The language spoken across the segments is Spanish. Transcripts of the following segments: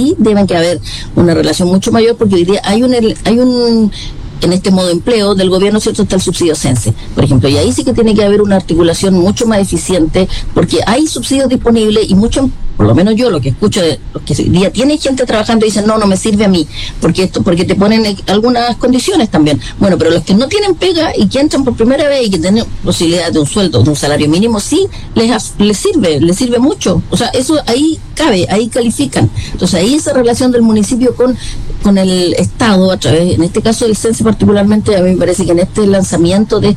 sí deben que haber una relación mucho mayor, porque hoy día hay un en este modo de empleo del gobierno, ¿cierto?, está el subsidio CENSE, por ejemplo, y ahí sí que tiene que haber una articulación mucho más eficiente, porque hay subsidios disponibles y mucho, por lo menos yo lo que escucho de los que hoy día tiene gente trabajando y dicen, no me sirve a mí, porque te ponen algunas condiciones también. Bueno, pero los que no tienen pega y que entran por primera vez y que tienen posibilidad de un sueldo, de un salario mínimo, sí les sirve mucho. O sea, eso ahí cabe, ahí califican. Entonces ahí esa relación del municipio con el Estado, a través, en este caso del CENSE particularmente, a mí me parece que en este lanzamiento de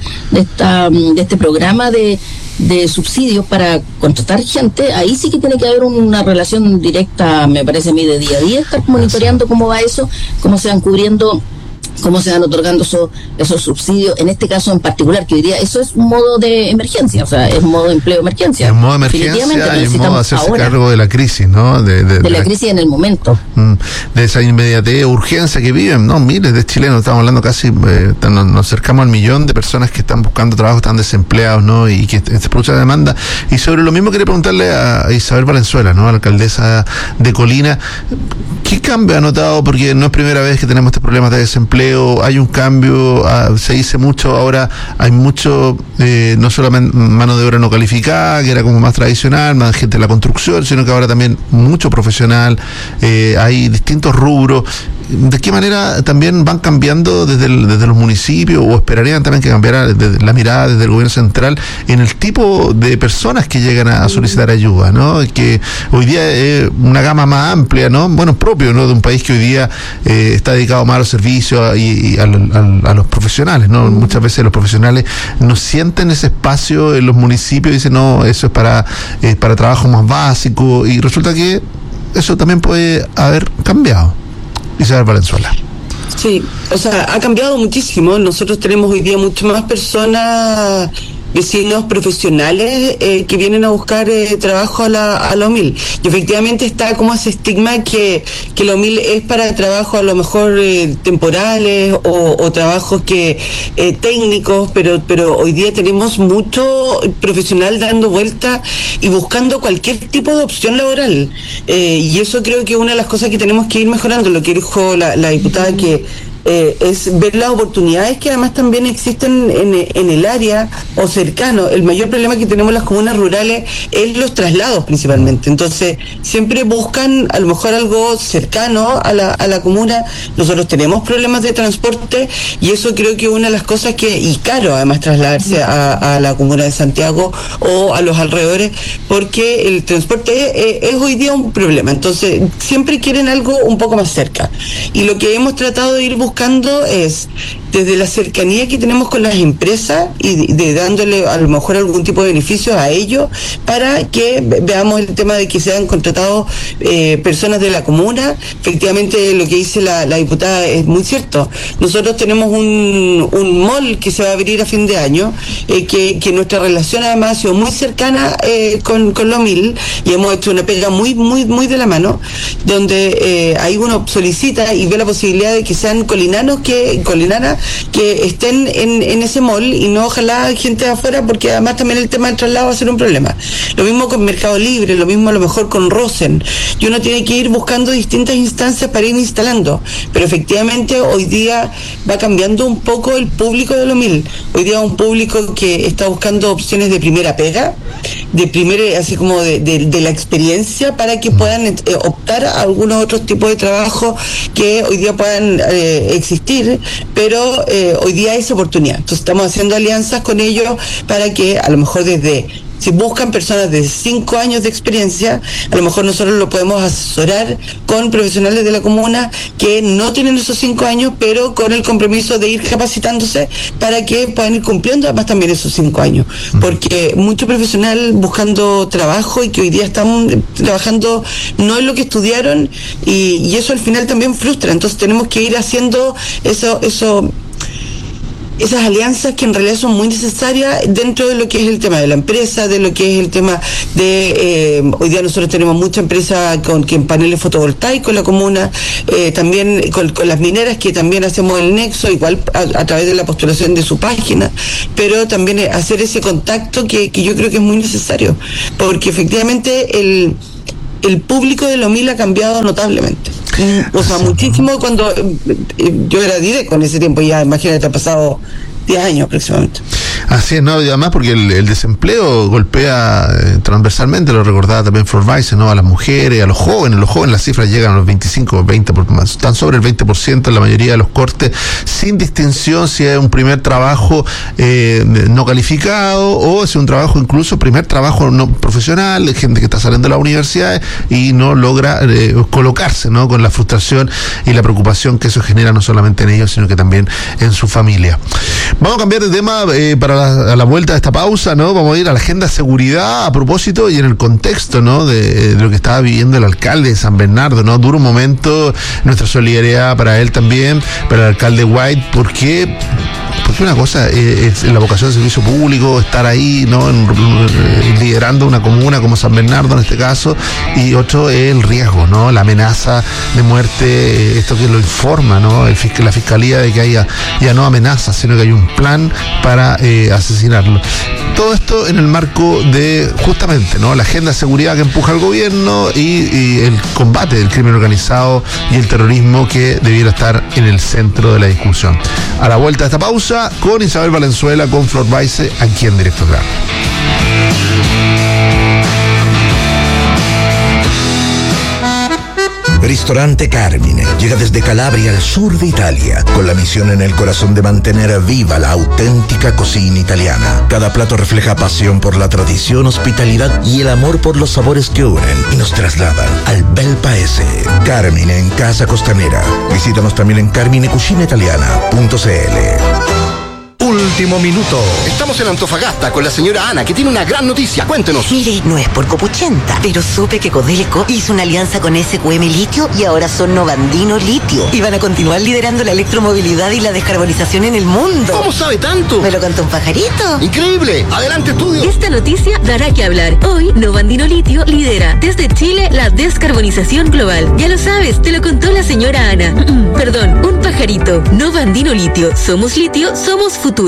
este programa de subsidios para contratar gente, ahí sí que tiene que haber una relación directa, me parece a mí, de día a día, estar monitoreando cómo va eso, cómo se van cubriendo, cómo se van otorgando esos subsidios, en este caso en particular, que hoy día eso es un modo de emergencia, o sea, es un modo de empleo de emergencia. Es un modo de emergencia y un modo de hacerse cargo de la crisis, ¿no? De la crisis en el momento. De esa inmediatez, urgencia que viven, ¿no? Miles de chilenos, estamos hablando casi, nos acercamos al 1.000.000 de personas que están buscando trabajo, están desempleados, ¿no? Y que se produce la demanda. Y sobre lo mismo quería preguntarle a Isabel Valenzuela, ¿no? A la alcaldesa de Colina, ¿qué cambio ha notado? Porque no es primera vez que tenemos este problema de desempleo. Hay un cambio, se dice mucho, ahora hay mucho, no solamente mano de obra no calificada, que era como más tradicional, más gente de la construcción, sino que ahora también mucho profesional, hay distintos rubros. ¿De qué manera también van cambiando desde los municipios, o esperarían también que cambiara la mirada desde el gobierno central en el tipo de personas que llegan a solicitar ayuda, ¿no? Que hoy día es una gama más amplia, ¿no? Bueno, propio, ¿no?, de un país que hoy día está dedicado más a los servicios y a los profesionales, ¿no? Muchas veces los profesionales no sienten ese espacio en los municipios y dicen, no, eso es para trabajo más básico, y resulta que eso también puede haber cambiado. Isabel Valenzuela. Sí, o sea, ha cambiado muchísimo. Nosotros tenemos hoy día mucho más personas, vecinos profesionales que vienen a buscar trabajo a la UMIL. Y efectivamente está como ese estigma que la UMIL es para trabajo a lo mejor temporales o trabajos que técnicos, pero hoy día tenemos mucho profesional dando vuelta y buscando cualquier tipo de opción laboral. Y eso creo que es una de las cosas que tenemos que ir mejorando, lo que dijo la diputada, que es ver las oportunidades que además también existen en el área o cercano. El mayor problema que tenemos las comunas rurales es los traslados principalmente. Entonces siempre buscan a lo mejor algo cercano a la comuna. Nosotros tenemos problemas de transporte y eso creo que es una de las cosas y caro además trasladarse a la comuna de Santiago o a los alrededores, porque el transporte es hoy día un problema. Entonces siempre quieren algo un poco más cerca, y lo que hemos tratado de ir buscando es desde la cercanía que tenemos con las empresas y de dándole a lo mejor algún tipo de beneficio a ellos, para que veamos el tema de que sean contratados personas de la comuna. Efectivamente lo que dice la diputada es muy cierto. Nosotros tenemos un mall que se va a abrir a fin de año, que nuestra relación además ha sido muy cercana con la UMIL, y hemos hecho una pega muy muy de la mano, donde ahí uno solicita y ve la posibilidad de que sean colinanas que estén en ese mall, y no ojalá gente de afuera, porque además también el tema del traslado va a ser un problema. Lo mismo con Mercado Libre, lo mismo a lo mejor con Rosen, y uno tiene que ir buscando distintas instancias para ir instalando, pero efectivamente hoy día va cambiando un poco el público de lo MIL. Hoy día un público que está buscando opciones de primera pega, así como de la experiencia, para que puedan optar a algunos otros tipos de trabajo que hoy día puedan existir, pero hoy día hay esa oportunidad. Entonces estamos haciendo alianzas con ellos para que a lo mejor si buscan personas de 5 años de experiencia, a lo mejor nosotros lo podemos asesorar con profesionales de la comuna que no tienen esos 5 años, pero con el compromiso de ir capacitándose para que puedan ir cumpliendo además también esos 5 años. Porque mucho profesional buscando trabajo y que hoy día están trabajando no en lo que estudiaron, y eso al final también frustra. Entonces tenemos que ir haciendo esas alianzas que en realidad son muy necesarias dentro de lo que es el tema de la empresa, de lo que es el tema de hoy día nosotros tenemos mucha empresa que en paneles fotovoltaicos en la comuna, también con las mineras, que también hacemos el nexo, igual a través de la postulación de su página, pero también hacer ese contacto que yo creo que es muy necesario, porque efectivamente el público de la OMIL ha cambiado notablemente. O sea, muchísimo. Cuando yo era directo en ese tiempo, ya imagínate, ha pasado 10 años aproximadamente. Así es, ¿no? Y además porque el desempleo golpea transversalmente, lo recordaba también Flor Weiss, ¿no? A las mujeres, a los jóvenes las cifras llegan a los 25, 20, están sobre el 20% en la mayoría de los cortes, sin distinción si es un primer trabajo no calificado o si es un trabajo incluso primer trabajo no profesional, gente que está saliendo de las universidades y no logra colocarse, ¿no? Con la frustración y la preocupación que eso genera no solamente en ellos, sino que también en su familia. Vamos a cambiar de tema para a la vuelta de esta pausa, ¿no? Vamos a ir a la agenda de seguridad a propósito y en el contexto, ¿no? De lo que estaba viviendo el alcalde de San Bernardo, ¿no? Duro momento, nuestra solidaridad para él también, para el alcalde White, porque una cosa es la vocación de servicio público, estar ahí, ¿no? Liderando una comuna como San Bernardo en este caso, y otro es el riesgo, ¿no? La amenaza de muerte, esto que lo informa, ¿no? La fiscalía de que haya ya no amenazas, sino que hay un plan para asesinarlo. Todo esto en el marco de justamente, ¿no? La agenda de seguridad que empuja el gobierno y el combate del crimen organizado y el terrorismo que debiera estar en el centro de la discusión. A la vuelta de esta pausa, con Isabel Valenzuela, con Flor Weiss, aquí en Directo Claro. Ristorante Carmine llega desde Calabria al sur de Italia, con la misión en el corazón de mantener viva la auténtica cocina italiana. Cada plato refleja pasión por la tradición, hospitalidad y el amor por los sabores que unen y nos trasladan al bel paese. Carmine en Casa Costanera. Visítanos también en carminecucinaitaliana.cl. Último minuto. Estamos en Antofagasta con la señora Ana, que tiene una gran noticia. Cuéntenos. Mire, no es por copuchenta, pero supe que Codelco hizo una alianza con SQM Litio y ahora son Novandino Litio. Y van a continuar liderando la electromovilidad y la descarbonización en el mundo. ¿Cómo sabe tanto? ¿Me lo contó un pajarito? ¡Increíble! ¡Adelante, estudio! Esta noticia dará que hablar. Hoy, Novandino Litio lidera desde Chile la descarbonización global. Ya lo sabes, te lo contó la señora Ana. Perdón, un pajarito. Novandino Litio. Somos litio, somos futuro.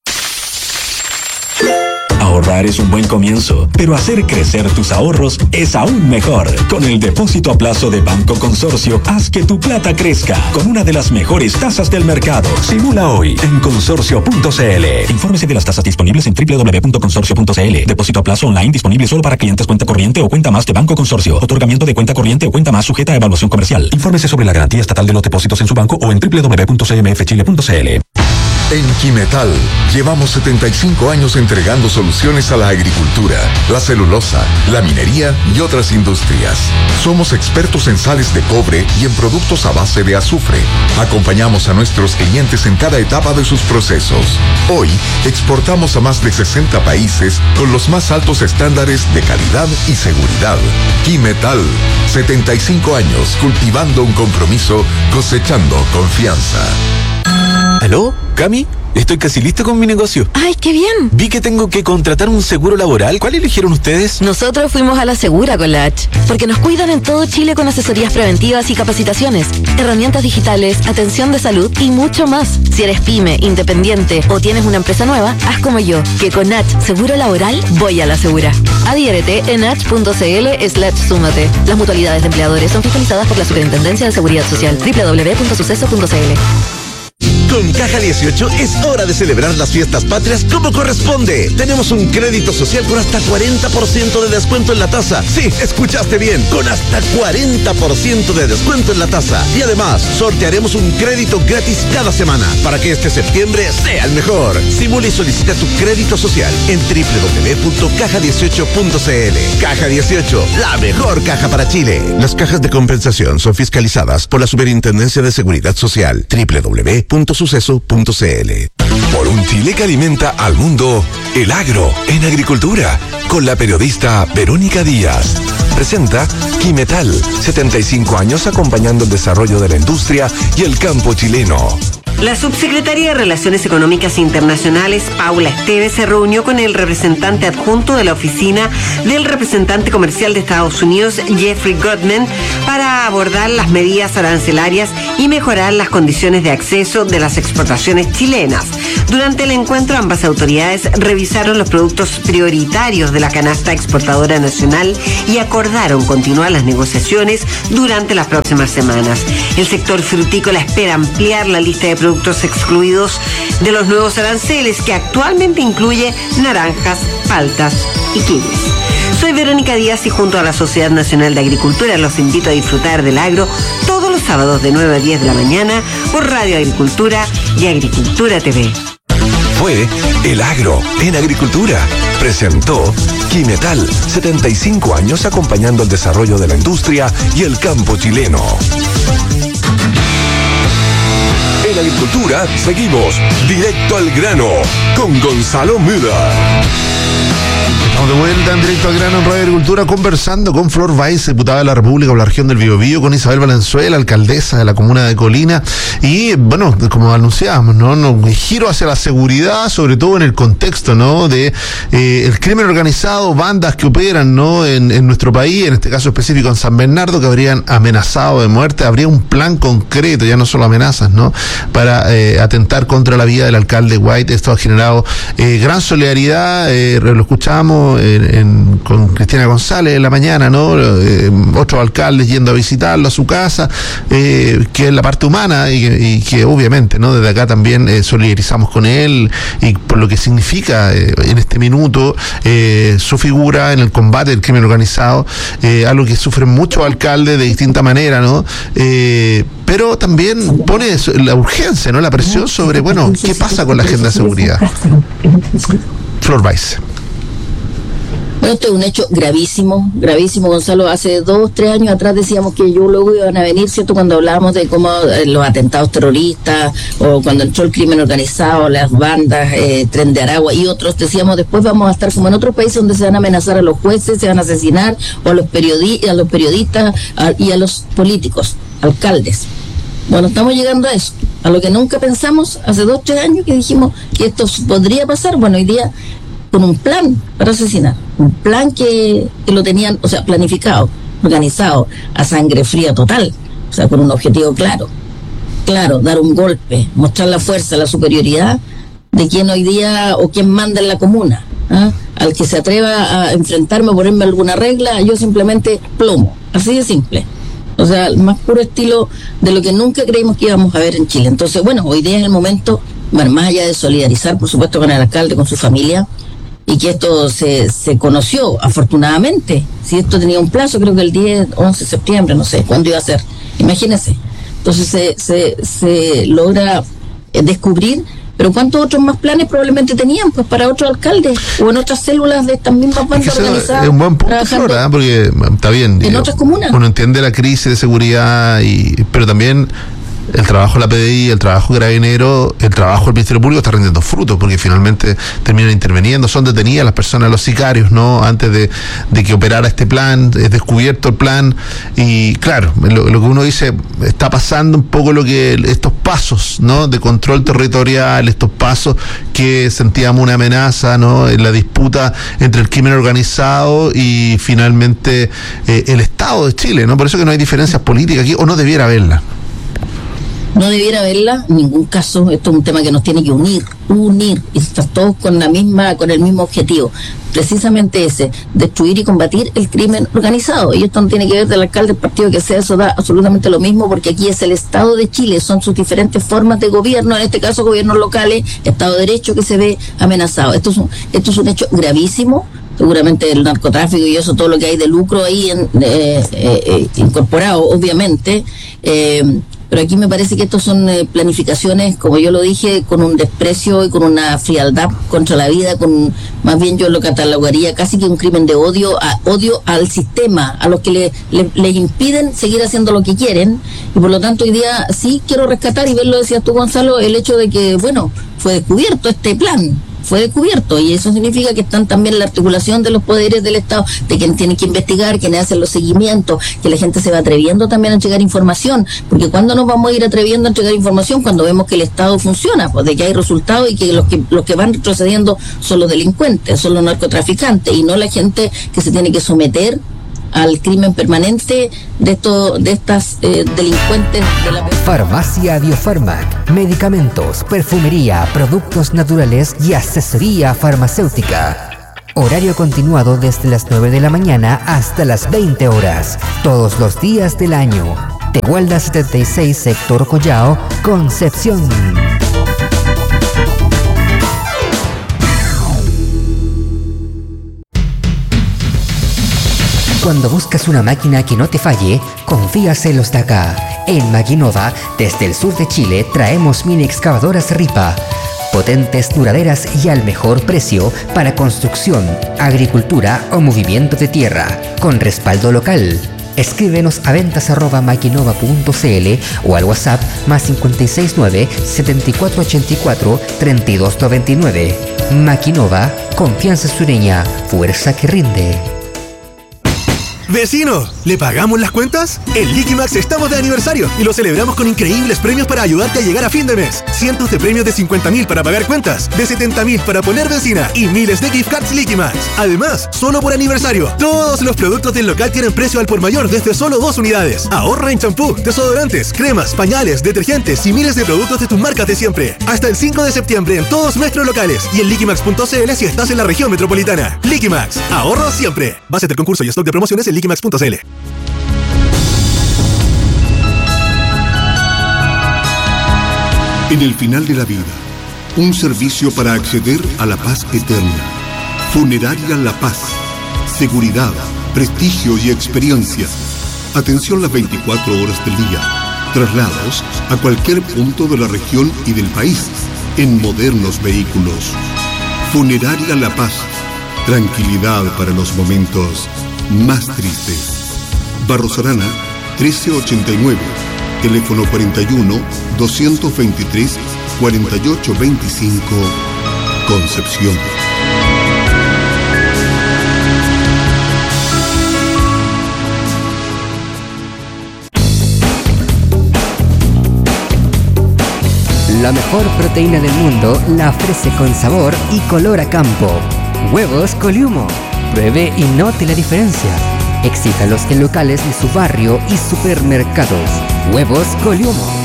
Ahorrar es un buen comienzo, pero hacer crecer tus ahorros es aún mejor. Con el depósito a plazo de Banco Consorcio, haz que tu plata crezca con una de las mejores tasas del mercado. Simula hoy en consorcio.cl. Infórmese de las tasas disponibles en www.consorcio.cl. Depósito a plazo online disponible solo para clientes cuenta corriente o cuenta más de Banco Consorcio. Otorgamiento de cuenta corriente o cuenta más sujeta a evaluación comercial. Infórmese sobre la garantía estatal de los depósitos en su banco o en www.cmfchile.cl. En Quimetal llevamos 75 años entregando soluciones a la agricultura, la celulosa, la minería y otras industrias. Somos expertos en sales de cobre y en productos a base de azufre. Acompañamos a nuestros clientes en cada etapa de sus procesos. Hoy exportamos a más de 60 países con los más altos estándares de calidad y seguridad. Quimetal, 75 años cultivando un compromiso, cosechando confianza. ¿Aló? ¿Cami? Estoy casi listo con mi negocio. ¡Ay, qué bien! Vi que tengo que contratar un seguro laboral. ¿Cuál eligieron ustedes? Nosotros fuimos a la Segura con la H, porque nos cuidan en todo Chile con asesorías preventivas y capacitaciones, herramientas digitales, atención de salud y mucho más. Si eres pyme, independiente o tienes una empresa nueva, haz como yo, que con H Seguro Laboral voy a la Segura. Adhiérete en h.cl/súmate. Las mutualidades de empleadores son fiscalizadas por la Superintendencia de Seguridad Social. www.suceso.cl. Con Caja 18 es hora de celebrar las fiestas patrias como corresponde. Tenemos un crédito social con hasta 40% de descuento en la tasa. Sí, escuchaste bien, con hasta 40% de descuento en la tasa. Y además, sortearemos un crédito gratis cada semana para que este septiembre sea el mejor. Simula y solicita tu crédito social en www.caja18.cl. Caja 18, la mejor caja para Chile. Las cajas de compensación son fiscalizadas por la Superintendencia de Seguridad Social. www.suceso.cl. Por un Chile que alimenta al mundo, el agro en agricultura, con la periodista Verónica Díaz. Presenta Quimetal, 75 años acompañando el desarrollo de la industria y el campo chileno. La subsecretaria de Relaciones Económicas Internacionales, Paula Esteves, se reunió con el representante adjunto de la oficina del representante comercial de Estados Unidos, Jeffrey Goodman, para abordar las medidas arancelarias y mejorar las condiciones de acceso de las exportaciones chilenas. Durante el encuentro, ambas autoridades revisaron los productos prioritarios de la canasta exportadora nacional y acordaron continuar las negociaciones durante las próximas semanas. El sector frutícola espera ampliar la lista de productos excluidos de los nuevos aranceles, que actualmente incluye naranjas, paltas y kiwis. Soy Verónica Díaz y junto a la Sociedad Nacional de Agricultura los invito a disfrutar del agro todos los sábados de 9 a 10 de la mañana por Radio Agricultura y Agricultura TV. Fue El Agro en Agricultura. Presentó Quimetal, 75 años acompañando el desarrollo de la industria y el campo chileno. En Agricultura seguimos directo al grano con Gonzalo Müller. Estamos de vuelta en Directo al Grano en Radio Agricultura, conversando con Flor Weiss, diputada de la República por la región del Biobío, con Isabel Valenzuela, alcaldesa de la comuna de Colina, y bueno, como anunciábamos, ¿no? Un giro hacia la seguridad, sobre todo en el contexto, ¿no? De el crimen organizado, bandas que operan, ¿no? En nuestro país, en este caso específico en San Bernardo, que habrían amenazado de muerte. Habría un plan concreto, ya no solo amenazas, ¿no? Para atentar contra la vida del alcalde White. Esto ha generado gran solidaridad, lo escuchamos con Cristina González en la mañana, ¿no? Otros alcaldes yendo a visitarlo a su casa, que es la parte humana y que obviamente, ¿no? Desde acá también solidarizamos con él y por lo que significa en este minuto su figura en el combate del crimen organizado, algo que sufren muchos alcaldes de distinta manera, ¿no? Pero también pone la urgencia, ¿no? La presión sobre, bueno, ¿qué pasa con la agenda de seguridad? Flor Weiss. Bueno, esto es un hecho gravísimo, Gonzalo. Hace 2-3 años atrás decíamos que luego iban a venir, ¿cierto? Cuando hablábamos de cómo los atentados terroristas, o cuando entró el crimen organizado, las bandas, Tren de Aragua y otros, decíamos después vamos a estar como en otros países donde se van a amenazar a los jueces, se van a asesinar, o a los periodistas y a los políticos, alcaldes. Bueno, estamos llegando a eso, a lo que nunca pensamos hace 2-3 años que dijimos que esto podría pasar. Bueno, hoy día con un plan para asesinar, un plan que lo tenían, o sea, planificado, organizado, a sangre fría total, o sea, con un objetivo claro, dar un golpe, mostrar la fuerza, la superioridad de quien hoy día, o quien manda en la comuna, ¿eh? Al que se atreva a enfrentarme o ponerme alguna regla, yo simplemente plomo, así de simple. O sea, el más puro estilo de lo que nunca creímos que íbamos a ver en Chile. Entonces, bueno, hoy día es el momento, bueno, más allá de solidarizar, por supuesto, con el alcalde, con su familia, y que esto se conoció, afortunadamente. Si esto tenía un plazo, creo que el 10-11 de septiembre, no sé cuándo iba a ser, imagínense. Entonces se logra descubrir, pero ¿cuántos otros más planes probablemente tenían? Pues para otros alcaldes o en otras células de estas mismas bandas organizadas. Es un buen punto, Flora, porque está bien. En otras comunas. Uno entiende la crisis de seguridad, pero también el trabajo de la PDI, el trabajo de Carabinero, el trabajo del Ministerio Público está rendiendo frutos, porque finalmente terminan interviniendo, son detenidas las personas, los sicarios, ¿no? Antes de que operara este plan, es descubierto el plan, y claro, lo que uno dice, está pasando un poco lo que estos pasos, ¿no? De control territorial, estos pasos que sentíamos una amenaza, ¿no? En la disputa entre el crimen organizado y finalmente el Estado de Chile, ¿no? Por eso que no hay diferencias políticas aquí, o no debiera haberlas. No debiera haberla en ningún caso. Esto es un tema que nos tiene que unir, y estar todos con el mismo objetivo, precisamente ese, destruir y combatir el crimen organizado. Y esto no tiene que ver del alcalde, del partido que sea, eso da absolutamente lo mismo, porque aquí es el Estado de Chile, son sus diferentes formas de gobierno, en este caso gobiernos locales, Estado de Derecho, que se ve amenazado. Esto es un hecho gravísimo. Seguramente el narcotráfico y eso, todo lo que hay de lucro ahí incorporado, obviamente, pero aquí me parece que estos son planificaciones, como yo lo dije, con un desprecio y con una frialdad contra la vida, más bien yo lo catalogaría casi que un crimen de odio al sistema, a los que les impiden seguir haciendo lo que quieren. Y por lo tanto hoy día sí quiero rescatar, y bien lo decías tú, Gonzalo, el hecho de que, bueno, fue descubierto este plan, fue descubierto, y eso significa que están también la articulación de los poderes del Estado, de quienes tienen que investigar, quienes hacen los seguimientos, que la gente se va atreviendo también a entregar información, porque ¿cuándo nos vamos a ir atreviendo a entregar información? Cuando vemos que el Estado funciona, pues de que hay resultados y que los que van retrocediendo son los delincuentes, son los narcotraficantes, y no la gente que se tiene que someter al crimen permanente de estas delincuentes de la... Farmacia Biofarmac, medicamentos, perfumería, productos naturales y asesoría farmacéutica. Horario continuado desde las 9 de la mañana hasta las 20 horas, todos los días del año. Tehuelda 76, sector Collao, Concepción. Cuando buscas una máquina que no te falle, confías en los de acá. En Maquinova, desde el sur de Chile, traemos mini excavadoras Ripa. Potentes, duraderas y al mejor precio para construcción, agricultura o movimiento de tierra, con respaldo local. Escríbenos a ventas@maquinova.cl o al WhatsApp +569 7484 3299. Maquinova, confianza sureña, fuerza que rinde. ¡Vecino! ¿Le pagamos las cuentas? En Liquimax estamos de aniversario y lo celebramos con increíbles premios para ayudarte a llegar a fin de mes. Cientos de premios de 50.000 para pagar cuentas, de 70.000 para poner benzina y miles de gift cards Liquimax. Además, solo por aniversario, todos los productos del local tienen precio al por mayor desde solo 2 unidades. Ahorra en champú, desodorantes, cremas, pañales, detergentes y miles de productos de tus marcas de siempre. Hasta el 5 de septiembre en todos nuestros locales y en liquimax.cl si estás en la región metropolitana. Liquimax, ahorro siempre. Base del concurso y stock de promociones en liquimax.cl. En el final de la vida, un servicio para acceder a la paz eterna. Funeraria La Paz. Seguridad, prestigio y experiencia. Atención las 24 horas del día. Traslados a cualquier punto de la región y del país en modernos vehículos. Funeraria La Paz. Tranquilidad para los momentos más tristes. Barros Arana, 1389. Teléfono 41 223 4825. Concepción. La mejor proteína del mundo la ofrece con sabor y color a campo. Huevos Coliumo. Pruebe y note la diferencia. Exíjalos en locales de su barrio y supermercados. Huevos Coliumo.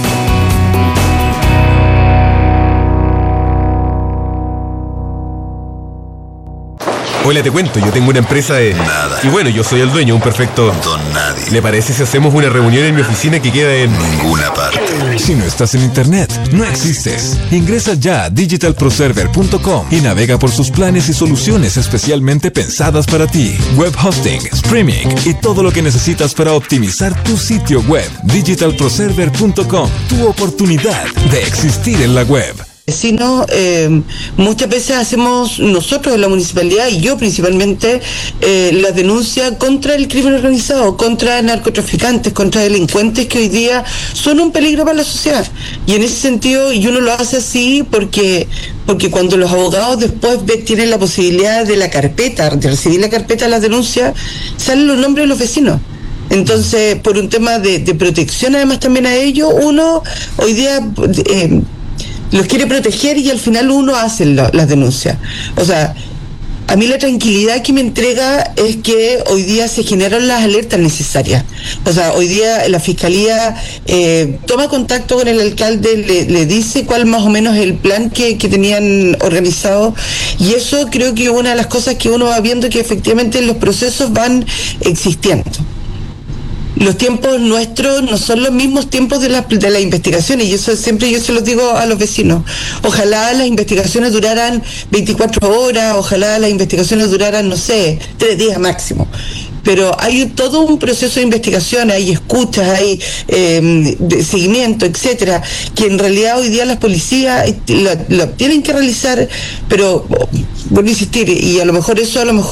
Hola, te cuento, yo tengo una empresa de... Nada. Y bueno, yo soy el dueño, un perfecto... Don nadie. ¿Le parece si hacemos una reunión en mi oficina que queda en... Ninguna parte. Si no estás en internet, no existes. Ingresa ya a digitalproserver.com y navega por sus planes y soluciones especialmente pensadas para ti. Web hosting, streaming y todo lo que necesitas para optimizar tu sitio web. Digitalproserver.com, tu oportunidad de existir en la web. Sino muchas veces hacemos nosotros en la municipalidad, y yo principalmente, las denuncias contra el crimen organizado, contra narcotraficantes, contra delincuentes que hoy día son un peligro para la sociedad. Y en ese sentido, y uno lo hace así porque cuando los abogados después tienen la posibilidad de la carpeta, de recibir la carpeta de las denuncias, salen los nombres de los vecinos. Entonces, por un tema de protección además también a ellos, uno hoy día... los quiere proteger y al final uno hace las denuncias. O sea, a mí la tranquilidad que me entrega es que hoy día se generan las alertas necesarias. O sea, hoy día la fiscalía toma contacto con el alcalde, le dice cuál más o menos es el plan que tenían organizado, y eso creo que es una de las cosas que uno va viendo, que efectivamente los procesos van existiendo. Los tiempos nuestros no son los mismos tiempos de la investigación, y eso siempre yo se los digo a los vecinos. Ojalá las investigaciones duraran 24 horas, ojalá las investigaciones duraran, no sé, 3 días máximo. Pero hay todo un proceso de investigación, hay escuchas, hay de seguimiento, etcétera, que en realidad hoy día las policías lo tienen que realizar, pero vuelvo a insistir, y a lo mejor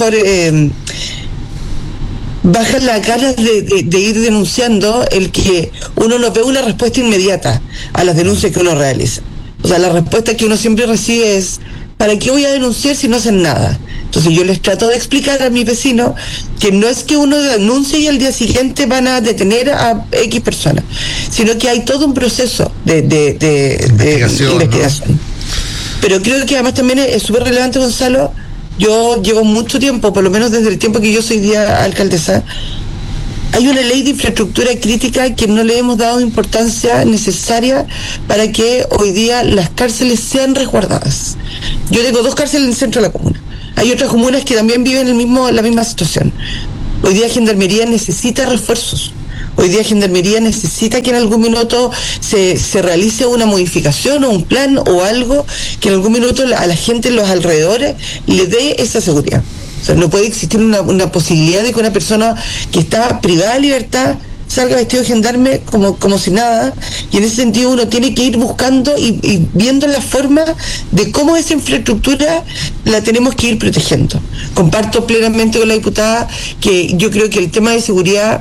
bajan las ganas de ir denunciando el que uno no ve una respuesta inmediata a las denuncias que uno realiza. O sea, la respuesta que uno siempre recibe es: ¿para qué voy a denunciar si no hacen nada? Entonces yo les trato de explicar a mis vecinos que no es que uno denuncie y al día siguiente van a detener a X personas, sino que hay todo un proceso de investigación. ¿No? Pero creo que además también es súper relevante, Gonzalo. Yo llevo mucho tiempo, por lo menos desde el tiempo que yo soy alcaldesa, hay una ley de infraestructura crítica que no le hemos dado importancia necesaria para que hoy día las cárceles sean resguardadas. Yo tengo 2 cárceles en el centro de la comuna. Hay otras comunas que también viven la misma situación. Hoy día Gendarmería necesita refuerzos. Hoy día Gendarmería necesita que en algún minuto se realice una modificación o un plan o algo que en algún minuto a la gente en los alrededores le dé esa seguridad. O sea, no puede existir una posibilidad de que una persona que está privada de libertad salga vestido de gendarme como si nada, y en ese sentido uno tiene que ir buscando y viendo la forma de cómo esa infraestructura la tenemos que ir protegiendo. Comparto plenamente con la diputada que yo creo que el tema de seguridad,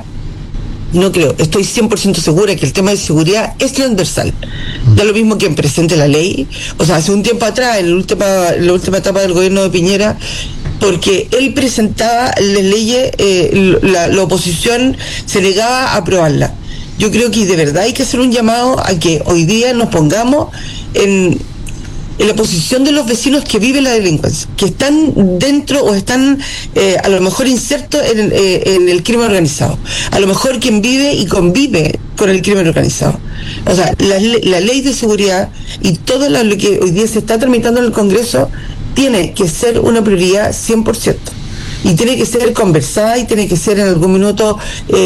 estoy 100% segura que el tema de seguridad es transversal. Da lo mismo quien presente la ley, o sea, hace un tiempo atrás, en la última etapa del gobierno de Piñera, porque él presentaba las leyes, la oposición se negaba a aprobarla. Yo creo que de verdad hay que hacer un llamado a que hoy día nos pongamos en la posición de los vecinos que viven la delincuencia, que están dentro o están a lo mejor insertos en el crimen organizado, a lo mejor quien vive y convive con el crimen organizado. O sea, la ley de seguridad y todo lo que hoy día se está tramitando en el Congreso tiene que ser una prioridad 100%, y tiene que ser conversada y tiene que ser en algún minuto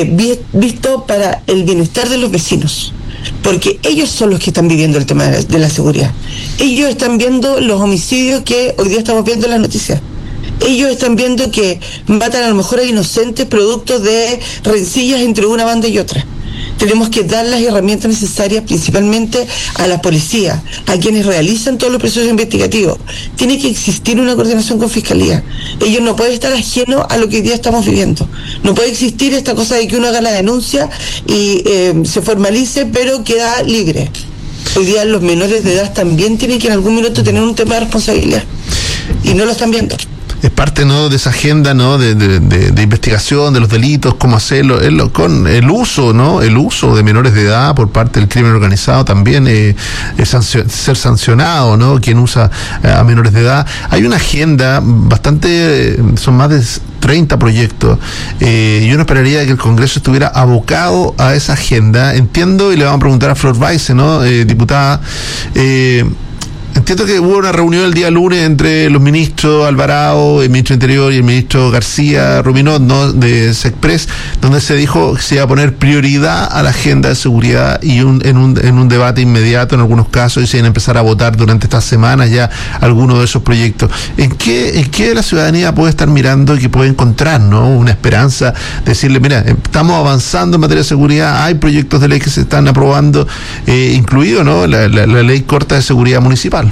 visto para el bienestar de los vecinos, porque ellos son los que están viviendo el tema de la seguridad. Ellos están viendo los homicidios que hoy día estamos viendo en las noticias. Ellos están viendo que matan a lo mejor a inocentes producto de rencillas entre una banda y otra. Tenemos que dar las herramientas necesarias principalmente a la policía, a quienes realizan todos los procesos investigativos. Tiene que existir una coordinación con Fiscalía. Ellos no pueden estar ajenos a lo que hoy día estamos viviendo. No puede existir esta cosa de que uno haga la denuncia y se formalice, pero queda libre. Hoy día los menores de edad también tienen que en algún minuto tener un tema de responsabilidad, y no lo están viendo. Es parte, ¿no?, de esa agenda, ¿no?, de investigación de los delitos, cómo hacerlo, con el uso, ¿no?, el uso de menores de edad por parte del crimen organizado también ser sancionado, ¿no?, quien usa a menores de edad. Hay una agenda bastante, son más de 30 proyectos, y uno esperaría que el Congreso estuviera abocado a esa agenda. Entiendo, y le vamos a preguntar a Flor Weisse, ¿no?, diputada, entiendo que hubo una reunión el día lunes entre los ministros Alvarado, el ministro Interior, y el ministro García Ruminot, ¿no?, de SECPRES, donde se dijo que se iba a poner prioridad a la agenda de seguridad y en un debate inmediato en algunos casos, y se iban a empezar a votar durante estas semanas ya algunos de esos proyectos. ¿En qué la ciudadanía puede estar mirando y que puede encontrar, ¿no?, una esperanza? Decirle, mira, estamos avanzando en materia de seguridad, hay proyectos de ley que se están aprobando, incluido, ¿no?, la ley corta de seguridad municipal.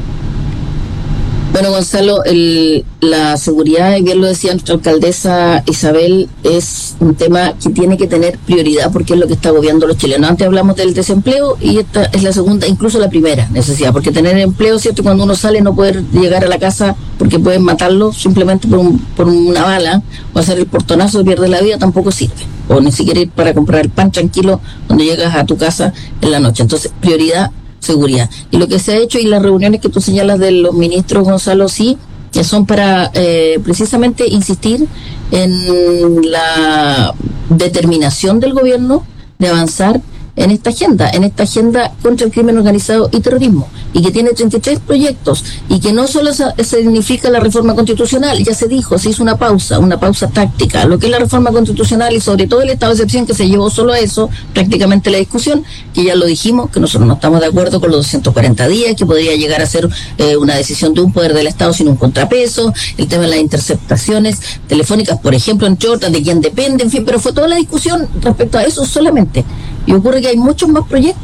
Bueno, Gonzalo, la seguridad, y bien lo decía nuestra alcaldesa Isabel, es un tema que tiene que tener prioridad porque es lo que está agobiando a los chilenos. Antes hablamos del desempleo y esta es la segunda, incluso la primera necesidad, porque tener empleo, ¿cierto? Cuando uno sale no poder llegar a la casa porque pueden matarlo simplemente por una bala o hacer el portonazo y pierde la vida, tampoco sirve. O ni siquiera ir para comprar el pan tranquilo cuando llegas a tu casa en la noche. Entonces, prioridad, seguridad. Y lo que se ha hecho y las reuniones que tú señalas de los ministros, Gonzalo, sí, que son para precisamente insistir en la determinación del gobierno de avanzar en esta agenda contra el crimen organizado y terrorismo, y que tiene 33 proyectos, y que no solo significa la reforma constitucional, ya se dijo, se hizo una pausa táctica, lo que es la reforma constitucional y sobre todo el estado de excepción, que se llevó solo a eso prácticamente la discusión, que ya lo dijimos, que nosotros no estamos de acuerdo con los 240 días, que podría llegar a ser una decisión de un poder del Estado sin un contrapeso, el tema de las interceptaciones telefónicas, por ejemplo, entre otras, de quién depende, en fin, pero fue toda la discusión respecto a eso solamente. Y ocurre que hay muchos más proyectos.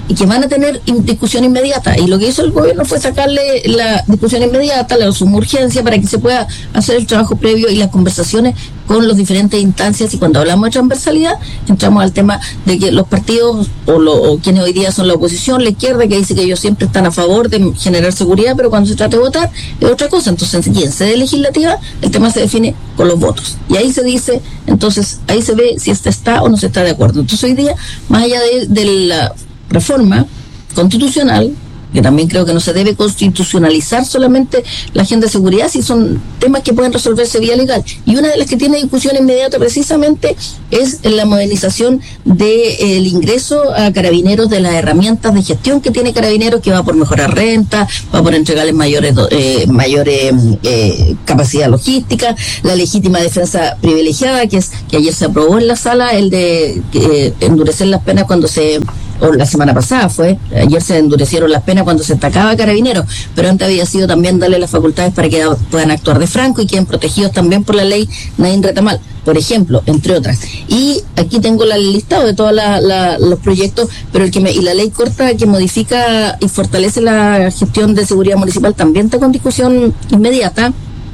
y que van a tener discusión inmediata. Y lo que hizo el gobierno fue sacarle la discusión inmediata, la suma urgencia, para que se pueda hacer el trabajo previo y las conversaciones con las diferentes instancias. Y cuando hablamos de transversalidad, entramos al tema de que los partidos o quienes hoy día son la oposición, la izquierda, que dice que ellos siempre están a favor de generar seguridad, pero cuando se trata de votar es otra cosa. Entonces, aquí en sede legislativa el tema se define con los votos. Y ahí se dice, entonces, ahí se ve si está o no se está de acuerdo. Entonces, hoy día, más allá de la reforma constitucional, que también creo que no se debe constitucionalizar solamente la agenda de seguridad, si son temas que pueden resolverse vía legal. Y una de las que tiene discusión inmediata precisamente es la modernización del ingreso a carabineros de las herramientas de gestión que tiene Carabineros, que va por mejorar renta, va por entregarles mayores capacidad logística, la legítima defensa privilegiada, que ayer se aprobó en la sala, el de endurecer las penas o la semana pasada ayer se endurecieron las penas cuando se atacaba a Carabineros, pero antes había sido también darle las facultades para que puedan actuar de franco y queden protegidos también por la ley Naín Retamal, por ejemplo, entre otras. Y aquí tengo el listado de todos los proyectos, pero y la ley corta que modifica y fortalece la gestión de seguridad municipal también está con discusión inmediata.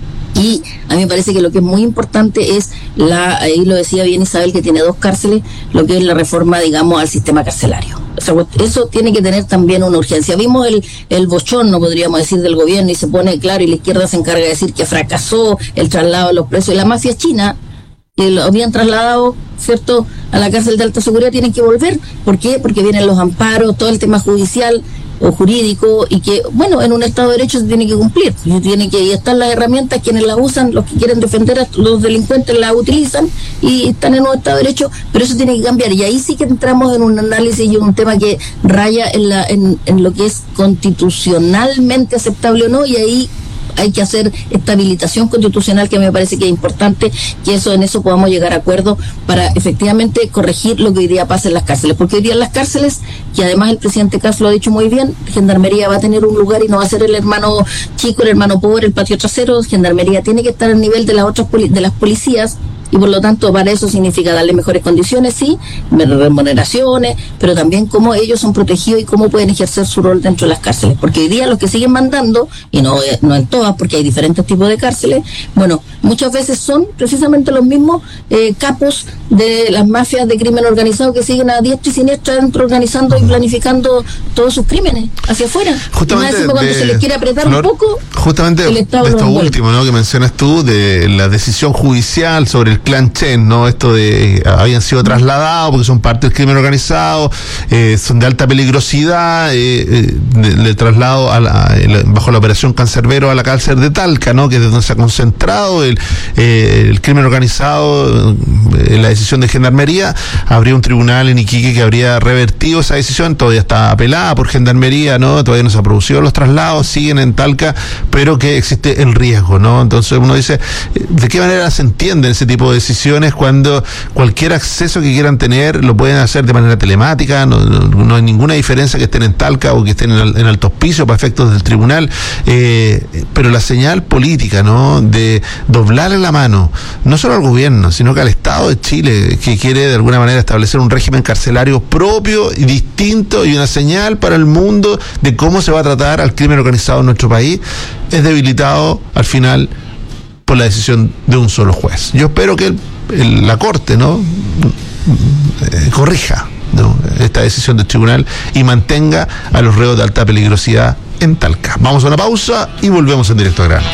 Y a mí me parece que lo que es muy importante es ahí lo decía bien Isabel, que tiene 2 cárceles, lo que es la reforma, digamos, al sistema carcelario. O sea, eso tiene que tener también una urgencia. Vimos el bochorno, podríamos decir, del gobierno, y se pone claro, y la izquierda se encarga de decir que fracasó el traslado de los presos, y la mafia china, que lo habían trasladado, ¿cierto?, a la cárcel de alta seguridad, tienen que volver. ¿Por qué? Porque vienen los amparos, todo el tema judicial o jurídico, y que, bueno, en un Estado de Derecho se tiene que cumplir, y están las herramientas, quienes las usan, los que quieren defender a los delincuentes las utilizan y están en un Estado de Derecho, pero eso tiene que cambiar. Y ahí sí que entramos en un análisis y un tema que raya en lo que es constitucionalmente aceptable o no, y ahí hay que hacer esta habilitación constitucional, que me parece que es importante, que en eso podamos llegar a acuerdo para efectivamente corregir lo que hoy día pasa en las cárceles, porque hoy día en las cárceles, y además el presidente Castro lo ha dicho muy bien, Gendarmería va a tener un lugar y no va a ser el hermano chico, el hermano pobre, el patio trasero. Gendarmería tiene que estar al nivel de las otras de las policías, y por lo tanto para eso significa darle mejores condiciones, sí, remuneraciones, pero también cómo ellos son protegidos y cómo pueden ejercer su rol dentro de las cárceles, porque hoy día los que siguen mandando, y no en todas, porque hay diferentes tipos de cárceles, bueno, muchas veces son precisamente los mismos capos de las mafias de crimen organizado, que siguen a diestra y siniestra dentro, organizando y planificando todos sus crímenes hacia afuera. Justamente cuando se les quiere apretar un poco, justamente el Estado de esto último, ¿no?, que mencionas tú, de la decisión judicial sobre el clan Chen, ¿no? Esto de habían sido trasladados porque son parte del crimen organizado, son de alta peligrosidad, le traslado bajo la operación Cancerbero a la cárcel de Talca, ¿no?, que es donde se ha concentrado el crimen organizado. En la decisión de Gendarmería, habría un tribunal en Iquique que habría revertido esa decisión, todavía está apelada por Gendarmería, ¿no?, todavía no se han producido los traslados, siguen en Talca, pero que existe el riesgo, ¿no? Entonces uno dice, ¿de qué manera se entienden ese tipo de decisiones cuando cualquier acceso que quieran tener lo pueden hacer de manera telemática? No hay ninguna diferencia que estén en Talca o que estén en Alto Hospicio para efectos del tribunal, pero la señal política, ¿no?, de doblarle la mano no solo al gobierno, sino que al Estado de Chile, que quiere de alguna manera establecer un régimen carcelario propio y distinto, y una señal para el mundo de cómo se va a tratar al crimen organizado en nuestro país, es debilitado al final por la decisión de un solo juez. Yo espero que la Corte, ¿no?, corrija, ¿no?, esta decisión del tribunal y mantenga a los reos de alta peligrosidad en Talca. Vamos a una pausa y volvemos en Directo a Grano.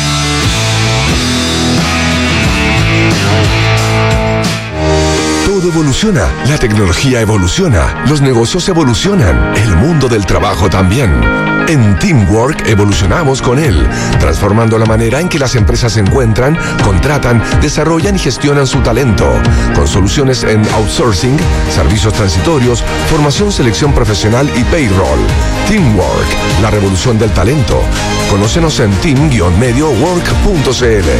Todo evoluciona, la tecnología evoluciona, los negocios evolucionan, el mundo del trabajo también. En Teamwork evolucionamos con él, transformando la manera en que las empresas encuentran, contratan, desarrollan y gestionan su talento, con soluciones en outsourcing, servicios transitorios, formación, selección profesional y payroll. Teamwork, la revolución del talento. Conócenos en team-mediowork.cl.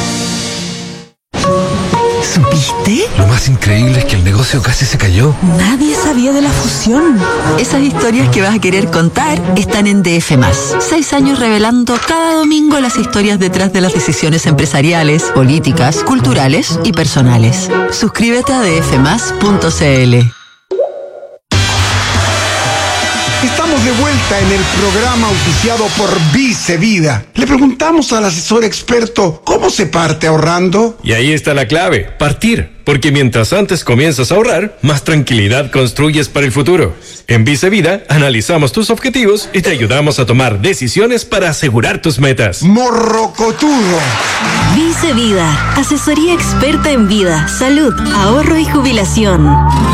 ¿Supiste? Lo más increíble es que el negocio casi se cayó. Nadie sabía de la fusión. Esas historias que vas a querer contar están en DF+. 6 años revelando cada domingo las historias detrás de las decisiones empresariales, políticas, culturales y personales. Suscríbete a dfmas.cl. Estamos de vuelta en el programa auspiciado por Vice Vida. Le preguntamos al asesor experto cómo se parte ahorrando. Y ahí está la clave, partir. Porque mientras antes comienzas a ahorrar, más tranquilidad construyes para el futuro. En Vice Vida analizamos tus objetivos y te ayudamos a tomar decisiones para asegurar tus metas. Morrocotudo. Vice Vida, asesoría experta en vida, salud, ahorro y jubilación.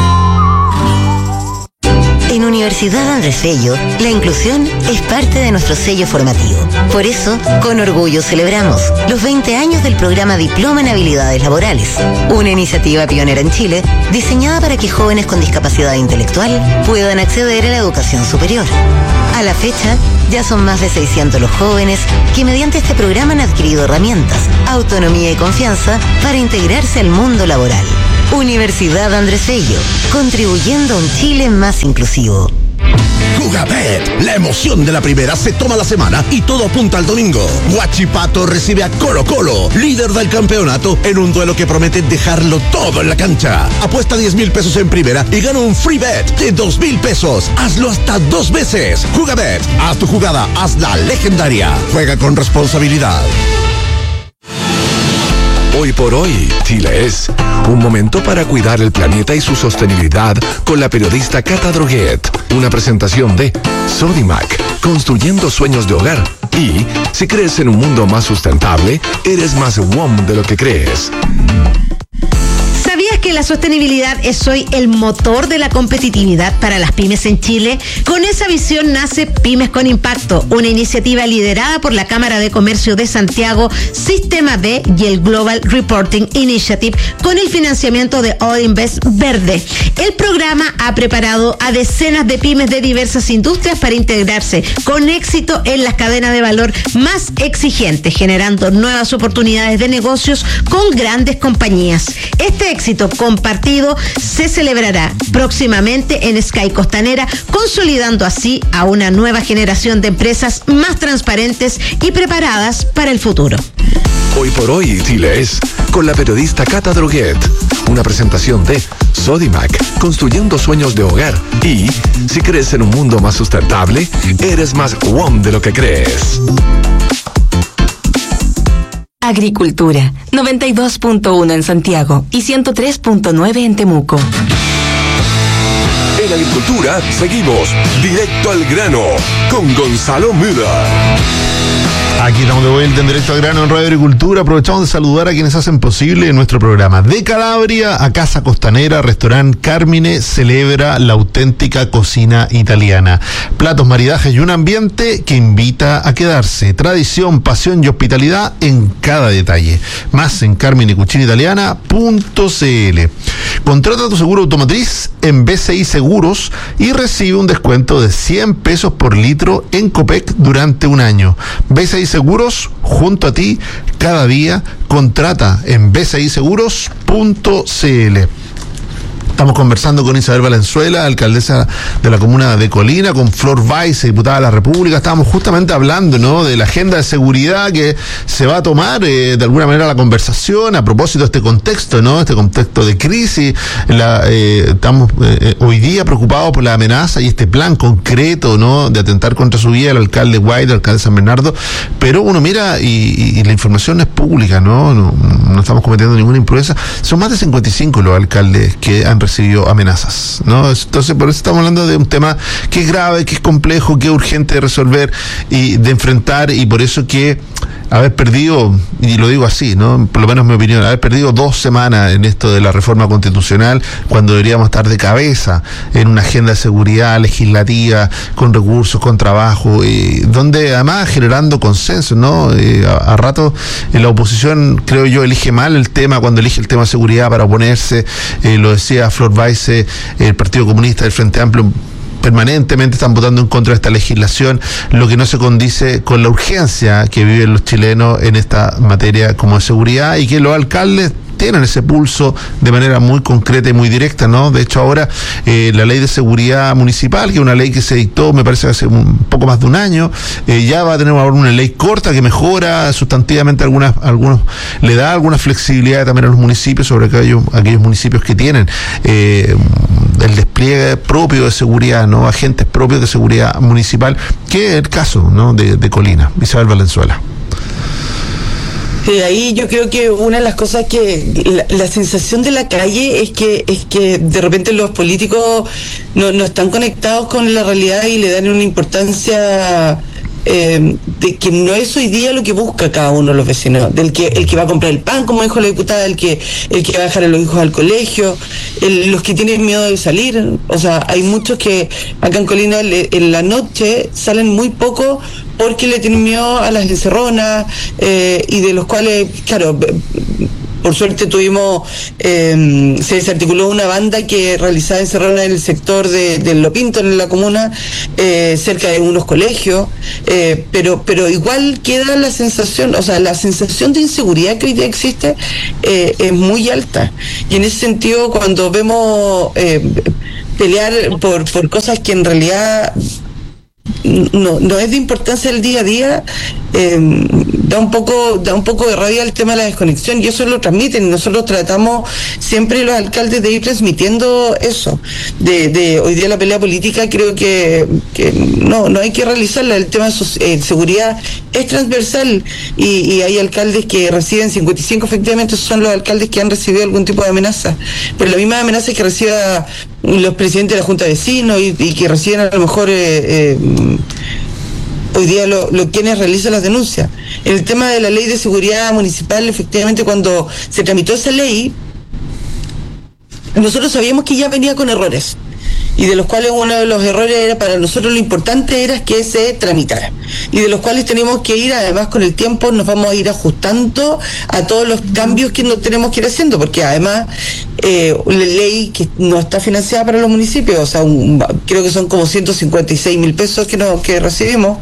En Universidad Andrés Bello, la inclusión es parte de nuestro sello formativo. Por eso, con orgullo celebramos los 20 años del programa Diploma en Habilidades Laborales, una iniciativa pionera en Chile diseñada para que jóvenes con discapacidad intelectual puedan acceder a la educación superior. A la fecha, ya son más de 600 los jóvenes que mediante este programa han adquirido herramientas, autonomía y confianza para integrarse al mundo laboral. Universidad Andrés Bello, contribuyendo a un Chile más inclusivo. Jugabet, la emoción de la primera se toma la semana y todo apunta al domingo. Huachipato recibe a Colo Colo, líder del campeonato, en un duelo que promete dejarlo todo en la cancha. Apuesta 10,000 pesos en primera y gana un free bet de 2,000 pesos. Hazlo hasta 2 veces. Jugabet, haz tu jugada, hazla legendaria. Juega con responsabilidad. Hoy por hoy, Chile es un momento para cuidar el planeta y su sostenibilidad con la periodista Cata Droguet. Una presentación de Sodimac, construyendo sueños de hogar. Y si crees en un mundo más sustentable, eres más WOM de lo que crees. ¿Sabías que la sostenibilidad es hoy el motor de la competitividad para las pymes en Chile? Con esa visión nace Pymes con Impacto, una iniciativa liderada por la Cámara de Comercio de Santiago, Sistema B y el Global Reporting Initiative, con el financiamiento de All Invest Verde. El programa ha preparado a decenas de pymes de diversas industrias para integrarse con éxito en las cadenas de valor más exigentes, generando nuevas oportunidades de negocios con grandes compañías. Este éxito compartido se celebrará próximamente en Sky Costanera, consolidando así a una nueva generación de empresas más transparentes y preparadas para el futuro. Hoy por hoy, Chile es con la periodista Cata Droguet. Una presentación de Sodimac, construyendo sueños de hogar. Y si crees en un mundo más sustentable, eres más WOM de lo que crees. Agricultura, 92.1 en Santiago y 103.9 en Temuco. En Agricultura seguimos directo al grano con Gonzalo Müller. Aquí estamos de vuelta en Derecho al Grano en Radio Agricultura. Aprovechamos de saludar a quienes hacen posible nuestro programa. De Calabria a Casa Costanera, Restaurante Carmine celebra la auténtica cocina italiana. Platos, maridajes y un ambiente que invita a quedarse. Tradición, pasión y hospitalidad en cada detalle. Más en carminecucinaitaliana.cl. Contrata tu seguro automotriz en BCI Seguros y recibe un descuento de 100 pesos por litro en Copec durante un año. BCI Seguros, junto a ti, cada día. Contrata en bciseguros.cl. Estamos conversando con Isabel Valenzuela, alcaldesa de la comuna de Colina, con Flor Weiss, diputada de la República. Estábamos justamente hablando, ¿no?, de la agenda de seguridad que se va a tomar de alguna manera la conversación a propósito de este contexto, ¿no?, este contexto de crisis. Estamos hoy día preocupados por la amenaza y este plan concreto, ¿no?, de atentar contra su vida el alcalde White, el alcalde de San Bernardo. Pero uno mira y la información es pública, no estamos cometiendo ninguna imprudencia. Son más de 55 los alcaldes que han recibido amenazas, ¿no? Entonces, por eso estamos hablando de un tema que es grave, que es complejo, que es urgente de resolver y de enfrentar, y por eso que haber perdido, y lo digo así, ¿no?, por lo menos mi opinión, haber perdido 2 semanas en esto de la reforma constitucional, cuando deberíamos estar de cabeza en una agenda de seguridad legislativa, con recursos, con trabajo, donde además generando consenso, ¿no? A rato la oposición, creo yo, elige mal el tema cuando elige el tema de seguridad para oponerse. Lo decía Flor Weiss, el Partido Comunista, del Frente Amplio, permanentemente están votando en contra de esta legislación, lo que no se condice con la urgencia que viven los chilenos en esta materia como de seguridad, y que los alcaldes tienen ese pulso de manera muy concreta y muy directa, ¿no? De hecho, ahora la ley de seguridad municipal, que es una ley que se dictó, me parece, hace un poco más de un año, ya va a tener ahora una ley corta que mejora sustantivamente algunos, le da alguna flexibilidad también a los municipios, sobre aquellos municipios que tienen el despliegue propio de seguridad, ¿no? Agentes propios de seguridad municipal, que es el caso, ¿no? de Colina. Isabel Valenzuela. Sí, ahí yo creo que una de las cosas que la sensación de la calle es que de repente los políticos no están conectados con la realidad y le dan una importancia de que no es hoy día lo que busca cada uno de los vecinos, el que va a comprar el pan, como dijo la diputada, el que va a dejar a los hijos al colegio, los que tienen miedo de salir. O sea, hay muchos que acá en Colina en la noche salen muy poco porque le tienen miedo a las encerronas, y de los cuales, claro, por suerte tuvimos, se desarticuló una banda que realizaba encerronas en el sector de Lo Pinto, en la comuna, cerca de unos colegios, pero igual queda la sensación, o sea, la sensación de inseguridad que hoy día existe es muy alta. Y en ese sentido, cuando vemos pelear por cosas que en realidad no es de importancia el día a día, da un poco de rabia el tema de la desconexión, y eso lo transmiten. Nosotros tratamos siempre, los alcaldes, de ir transmitiendo eso de hoy día. La pelea política creo que no hay que realizarla. El tema de seguridad es transversal, y hay alcaldes que reciben 55, efectivamente son los alcaldes que han recibido algún tipo de amenaza, pero la misma amenaza que reciba los presidentes de la Junta de Vecinos y que reciben a lo mejor hoy día quienes realizan las denuncias. En el tema de la ley de seguridad municipal, efectivamente, cuando se tramitó esa ley, nosotros sabíamos que ya venía con errores, y de los cuales uno de los errores era, para nosotros lo importante era que se tramitara, y de los cuales tenemos que ir, además con el tiempo nos vamos a ir ajustando a todos los cambios que nos tenemos que ir haciendo, porque además la ley que no está financiada para los municipios, o sea, creo que son como 156.000 pesos que recibimos,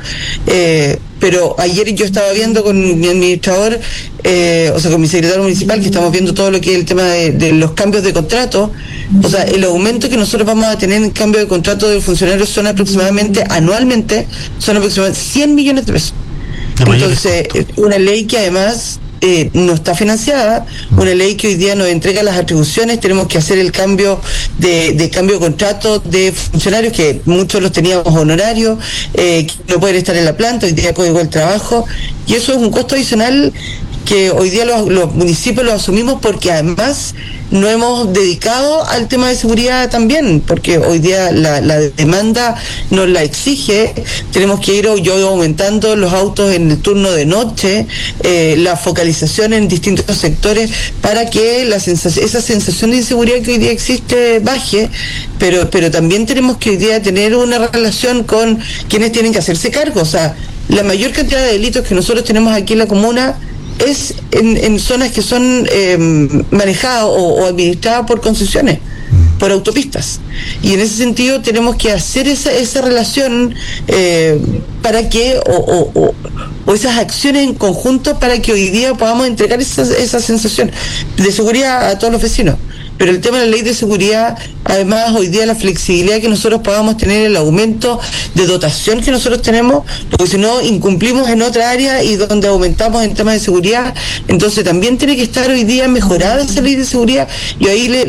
pero ayer yo estaba viendo con mi administrador, o sea, con mi secretario municipal, que estamos viendo todo lo que es el tema de los cambios de contrato. O sea, el aumento que nosotros vamos a tener en cambio de contrato de funcionarios son aproximadamente, anualmente, son aproximadamente 100 millones de pesos. Entonces, una ley que además no está financiada, una ley que hoy día nos entrega las atribuciones, tenemos que hacer el cambio de cambio de contrato de funcionarios, que muchos los teníamos honorarios, que no pueden estar en la planta, hoy día Código del Trabajo, y eso es un costo adicional que hoy día los municipios lo asumimos, porque además no hemos dedicado al tema de seguridad también, porque hoy día la demanda nos la exige. Tenemos que ir aumentando los autos en el turno de noche, la focalización en distintos sectores, para que esa sensación de inseguridad que hoy día existe baje, pero también tenemos que hoy día tener una relación con quienes tienen que hacerse cargo. O sea, la mayor cantidad de delitos que nosotros tenemos aquí en la comuna es en zonas que son manejadas o administradas por concesiones, por autopistas, y en ese sentido tenemos que hacer esa relación para que o esas acciones en conjunto, para que hoy día podamos entregar esa sensación de seguridad a todos los vecinos. Pero el tema de la ley de seguridad, además, hoy día la flexibilidad que nosotros podamos tener, el aumento de dotación que nosotros tenemos, porque si no incumplimos en otra área y donde aumentamos en temas de seguridad, entonces también tiene que estar hoy día mejorada esa ley de seguridad. Y ahí le